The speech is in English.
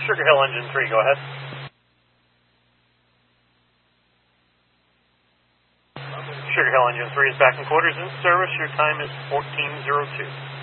Sugar Hill Engine 3, go ahead. Sugar Hill Engine 3 is back in quarters in service. Your time is 14:02.